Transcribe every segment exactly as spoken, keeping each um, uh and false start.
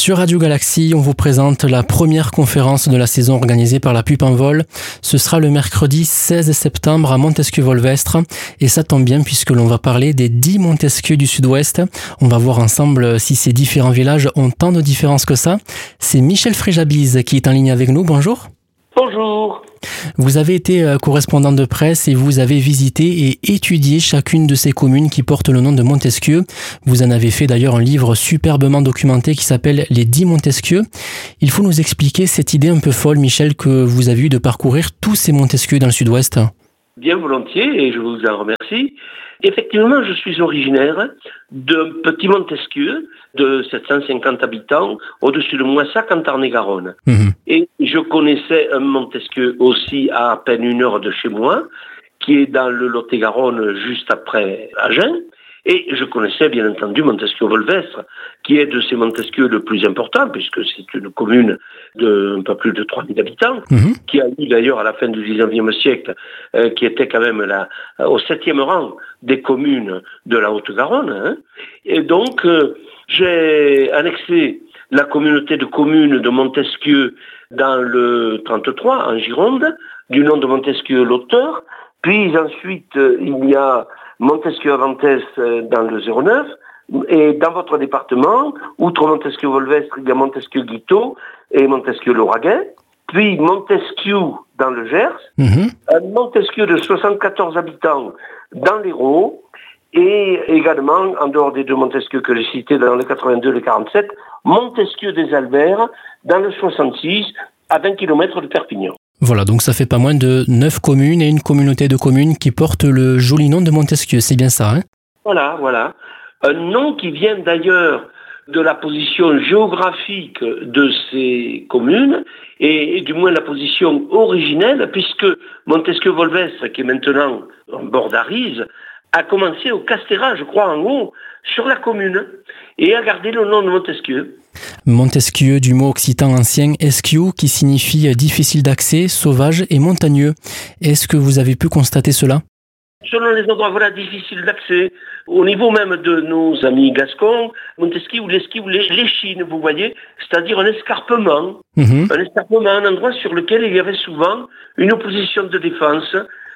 Sur Radio Galaxie, on vous présente la première conférence de la saison organisée par la Pup en Vol. Ce sera le mercredi seize septembre à Montesquieu-Volvestre. Et ça tombe bien puisque l'on va parler des dix Montesquieux du Sud-Ouest. On va voir ensemble si ces différents villages ont tant de différences que ça. C'est Michel Fréjabise qui est en ligne avec nous. Bonjour. Bonjour. Vous avez été correspondant de presse et vous avez visité et étudié chacune de ces communes qui portent le nom de Montesquieu. Vous en avez fait d'ailleurs un livre superbement documenté qui s'appelle Les dix Montesquieux. Il faut nous expliquer cette idée un peu folle, Michel, que vous avez eue de parcourir tous ces Montesquieux dans le Sud-Ouest. Bien volontiers, et je vous en remercie. Effectivement, je suis originaire d'un petit Montesquieu de sept cent cinquante habitants au-dessus de Moissac en Tarn-et-Garonne. Mmh. Et je connaissais un Montesquieu aussi à à peine une heure de chez moi, qui est dans le Lot-et-Garonne juste après Agen. Et je connaissais bien entendu Montesquieu-Volvestre, qui est de ces Montesquieux le plus important, puisque c'est une commune de un peu plus de trois mille habitants, mmh. qui a eu d'ailleurs à la fin du dix-neuvième siècle, euh, qui était quand même la, au septième rang des communes de la Haute-Garonne. Hein. Et donc, euh, j'ai annexé la communauté de communes de Montesquieu dans le trente-trois, en Gironde, du nom de Montesquieu l'auteur. Puis ensuite, euh, il y a Montesquieu-Avantes dans le zéro neuf, et dans votre département, outre Montesquieu-Volvestre, il y a Montesquieu-Guiteau et Montesquieu-Lauragais, puis Montesquieu dans le Gers, mmh. un Montesquieu de soixante-quatorze habitants dans l'Hérault, et également, en dehors des deux Montesquieu que j'ai cités dans le quatre-vingt-deux et le quarante-sept, Montesquieu des Alberts dans le soixante-six, à vingt kilomètres de Perpignan. Voilà, donc ça fait pas moins de neuf communes et une communauté de communes qui portent le joli nom de Montesquieu, c'est bien ça, hein? Voilà, voilà. Un nom qui vient d'ailleurs de la position géographique de ces communes, et, et du moins la position originelle, puisque Montesquieu-Volvestre, qui est maintenant en bord d'Arise, a commencé au Castéra, je crois, en haut, sur la commune, et a gardé le nom de Montesquieu. Montesquieu, du mot occitan ancien esquiou, qui signifie difficile d'accès, sauvage et montagneux. Est-ce que vous avez pu constater cela? Selon les endroits, voilà, difficile d'accès. Au niveau même de nos amis gascons, Montesquieu, l'esquiou, l'échine, vous voyez, c'est-à-dire un escarpement. Mmh. Un escarpement, un endroit sur lequel il y avait souvent une opposition de défense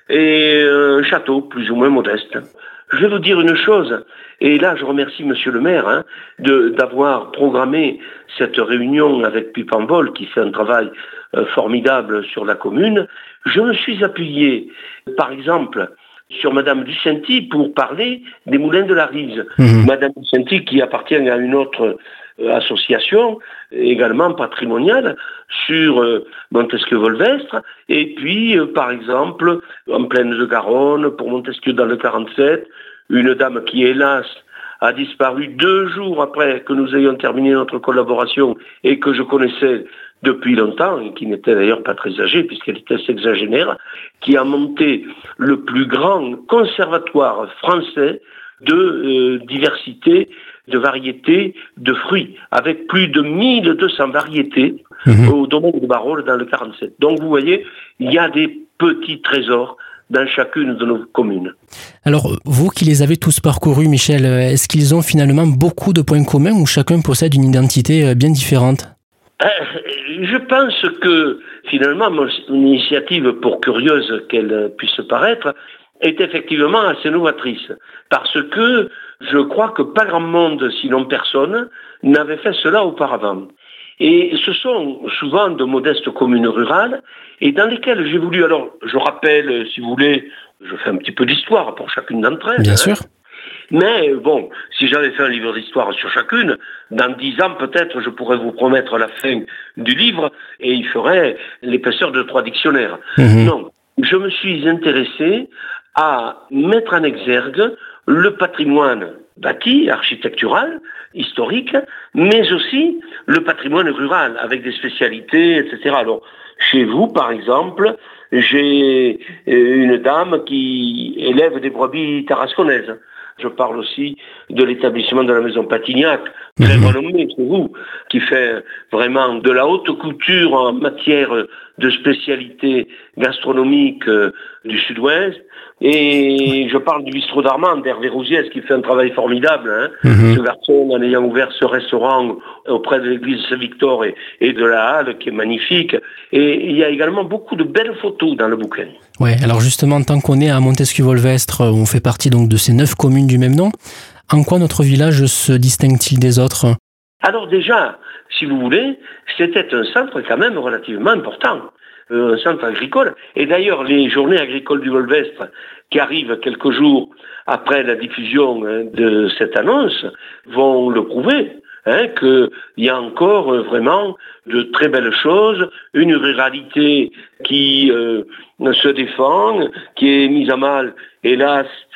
et un château plus ou moins modeste. Je vais vous dire une chose, et là je remercie Monsieur le maire hein, de, d'avoir programmé cette réunion avec Pup en Vol qui fait un travail euh, formidable sur la commune. Je me suis appuyé, par exemple, sur Madame Ducenty pour parler des moulins de la Rise. Mmh. Madame Ducenty qui appartient à une autre euh, association, également patrimoniale, sur euh, Montesquieu-Volvestre, et puis, euh, par exemple, en Plaine de Garonne, pour Montesquieu dans le quarante-sept, une dame qui, hélas, a disparu deux jours après que nous ayons terminé notre collaboration et que je connaissais depuis longtemps, et qui n'était d'ailleurs pas très âgée puisqu'elle était sexagénaire, qui a monté le plus grand conservatoire français de euh, diversité, de variétés de fruits, avec plus de mille deux cents variétés mmh. au domaine de Barole dans le quarante-sept. Donc vous voyez, il y a des petits trésors dans chacune de nos communes. Alors, vous qui les avez tous parcourus, Michel, est-ce qu'ils ont finalement beaucoup de points communs ou chacun possède une identité bien différente? euh, Je pense que, finalement, mon initiative, pour curieuse qu'elle puisse paraître, est effectivement assez novatrice. Parce que je crois que pas grand monde, sinon personne, n'avait fait cela auparavant. Et ce sont souvent de modestes communes rurales et dans lesquelles j'ai voulu, alors je rappelle, si vous voulez, je fais un petit peu d'histoire pour chacune d'entre elles. Bien hein. sûr. Mais bon, si j'avais fait un livre d'histoire sur chacune, dans dix ans peut-être je pourrais vous promettre la fin du livre et il ferait l'épaisseur de trois dictionnaires. Mmh. Non, je me suis intéressé à mettre en exergue le patrimoine bâti, architectural, historique, mais aussi le patrimoine rural, avec des spécialités, et cetera. Alors, chez vous, par exemple, j'ai une dame qui élève des brebis tarasconnaises. Je parle aussi de l'établissement de la maison Patignac, très renommé chez vous, qui fait vraiment de la haute couture en matière de spécialités gastronomiques euh, du Sud-Ouest. Et je parle du bistrot d'Armand, d'Hervé Rousiès, qui fait un travail formidable. Hein. Mm-hmm. Ce garçon, en ayant ouvert ce restaurant auprès de l'église Saint-Victor et, et de la Halle, qui est magnifique. Et il y a également beaucoup de belles photos dans le bouquin. Ouais, alors justement, tant qu'on est à Montesquieu-Volvestre, on fait partie donc de ces neuf communes du même nom. En quoi notre village se distingue-t-il des autres ? Alors déjà, si vous voulez, c'était un centre quand même relativement important. Un centre agricole. Et d'ailleurs, les journées agricoles du Volvestre, qui arrivent quelques jours après la diffusion hein, de cette annonce, vont le prouver, hein, qu'il y a encore euh, vraiment de très belles choses, une ruralité qui euh, se défend, qui est mise à mal, hélas,